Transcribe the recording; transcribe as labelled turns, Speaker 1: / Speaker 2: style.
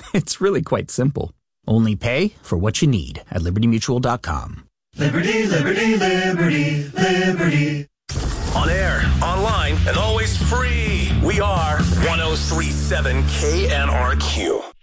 Speaker 1: It's really quite simple. Only pay for what you need at LibertyMutual.com.
Speaker 2: Liberty, liberty, liberty, liberty.
Speaker 3: On air, online, and always free. We are 1037 KNRQ.